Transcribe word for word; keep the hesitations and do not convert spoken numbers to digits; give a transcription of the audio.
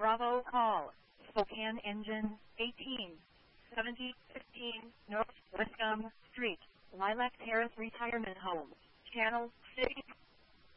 Bravo call. Spokane engine eighteen seventy fifteen North Wiscombe Street, Lilac Terrace Retirement Home, Channel six.